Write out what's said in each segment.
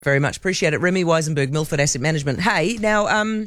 Very much appreciate it. Remy Weisenberg, Milford Asset Management. Hey, now,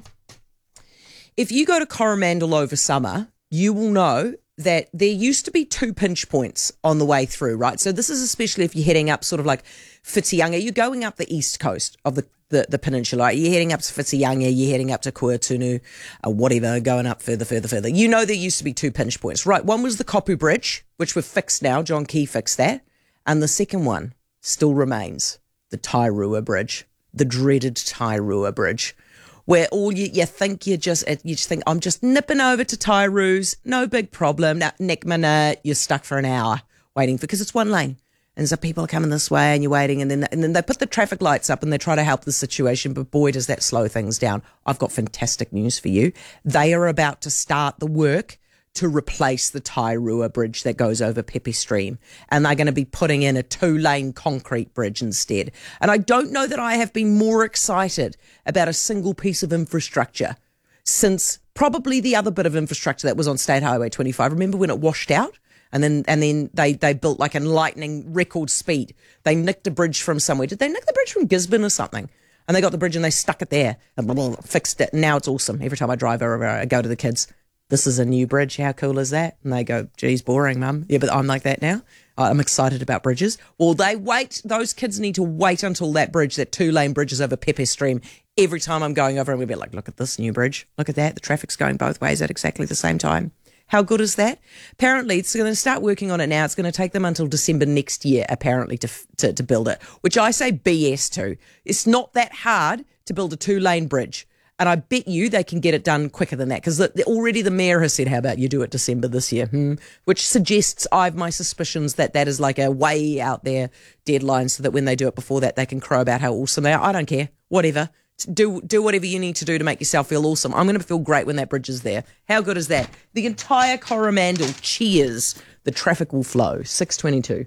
if you go to Coromandel over summer, you will know that there used to be 2 pinch points on the way through, right? So this is especially if you're heading up sort of like Whitianga. You're going up the east coast of the peninsula. You're heading up to Whitianga, you're heading up to Kuatunu, whatever, going up further. You know there used to be 2 pinch points, right? One was the Kopu Bridge, which we've fixed now. John Key fixed that. And the second one still remains, the Tairua Bridge, the dreaded Tairua Bridge, where all you think you just think, I'm just nipping over to Tairu's, no big problem. Now, next minute, you're stuck for an hour waiting because it's one lane. And so people are coming this way and you're waiting, and then they put the traffic lights up and they try to help the situation, but boy, does that slow things down. I've got fantastic news for you. They are about to start the work to replace the Tairua Bridge that goes over Pepe Stream. And they're going to be putting in a 2-lane concrete bridge instead. And I don't know that I have been more excited about a single piece of infrastructure since probably the other bit of infrastructure that was on State Highway 25. Remember when it washed out? And then they built like in lightning record speed. They nicked a bridge from somewhere. Did they nick the bridge from Gisborne or something? And they got the bridge and they stuck it there and fixed it. And now it's awesome. Every time I drive over, I go to the kids, this is a new bridge. How cool is that? And they go, geez, boring, Mum. Yeah, but I'm like that now. I'm excited about bridges. Well, those kids need to wait until that bridge, that 2-lane bridge is over Pepe Stream. Every time I'm going over, I'm going to be like, look at this new bridge. Look at that. The traffic's going both ways at exactly the same time. How good is that? Apparently, it's going to start working on it now. It's going to take them until December next year, apparently, to build it, which I say BS to. It's not that hard to build a 2-lane bridge. And I bet you they can get it done quicker than that, because already the mayor has said, how about you do it December this year? Which suggests I've my suspicions that is like a way out there deadline, so that when they do it before that, they can crow about how awesome they are. I don't care. Whatever. Do whatever you need to do to make yourself feel awesome. I'm going to feel great when that bridge is there. How good is that? The entire Coromandel cheers. The traffic will flow. 6:22.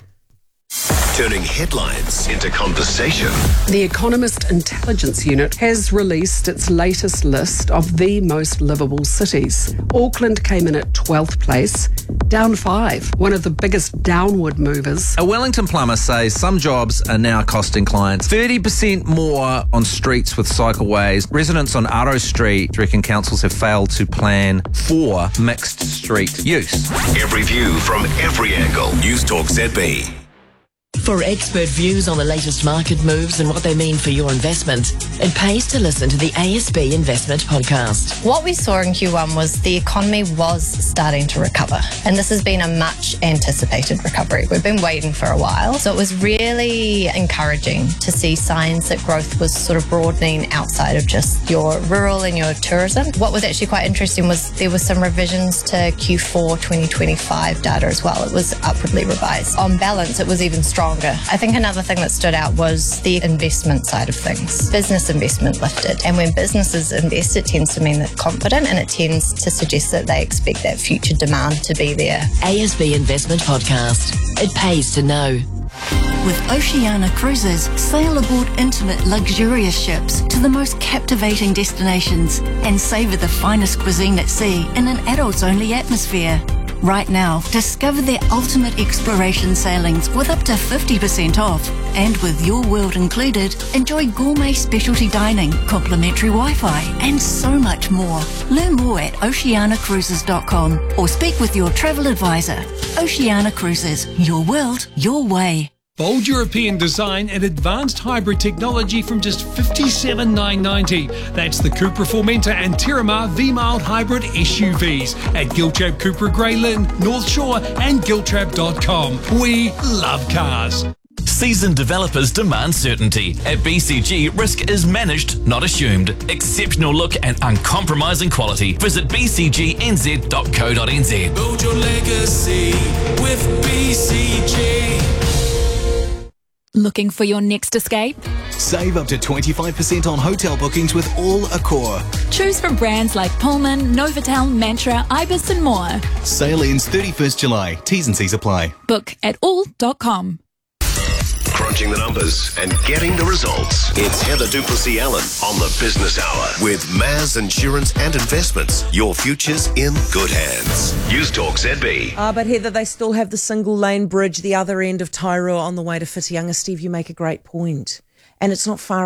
Turning headlines into conversation. The Economist Intelligence Unit has released its latest list of the most livable cities. Auckland came in at 12th place, down 5, one of the biggest downward movers. A Wellington plumber says some jobs are now costing clients 30% more on streets with cycleways. Residents on Aro Street reckon councils have failed to plan for mixed street use. Every view from every angle. News Talk ZB. For expert views on the latest market moves and what they mean for your investment, it pays to listen to the ASB Investment Podcast. What we saw in Q1 was the economy was starting to recover, and this has been a much anticipated recovery. We've been waiting for a while, so it was really encouraging to see signs that growth was sort of broadening outside of just your rural and your tourism. What was actually quite interesting was there were some revisions to Q4 2025 data as well. It was upwardly revised. On balance, it was even stronger. I think another thing that stood out was the investment side of things. Business investment lifted. And when businesses invest, it tends to mean they're confident, and it tends to suggest that they expect that future demand to be there. ASB Investment Podcast. It pays to know. With Oceania Cruises, sail aboard intimate, luxurious ships to the most captivating destinations and savour the finest cuisine at sea in an adults-only atmosphere. Right now, discover their ultimate exploration sailings with up to 50% off. And with your world included, enjoy gourmet specialty dining, complimentary Wi-Fi, and so much more. Learn more at oceanacruises.com or speak with your travel advisor. Oceania Cruises, your world, your way. Bold European design and advanced hybrid technology from just $57,990. That's the Cupra Formentor and Terramar V-Mild Hybrid SUVs at Giltrap Cupra Grey Lynn, North Shore and Giltrap.com. We love cars. Seasoned developers demand certainty. At BCG, risk is managed, not assumed. Exceptional look and uncompromising quality. Visit bcgnz.co.nz. Build your legacy with BCG. Looking for your next escape? Save up to 25% on hotel bookings with All Accor. Choose from brands like Pullman, Novotel, Mantra, Ibis and more. Sale ends 31st July. T's and C's apply. Book at all.com. Crunching the numbers and getting the results. It's Heather Duplessis-Allen on the Business Hour with Maz Insurance and Investments. Your future's in good hands. News Talk ZB. But Heather, they still have the single lane bridge, the other end of Tairua on the way to Whitianga. Steve, you make a great point. and it's not far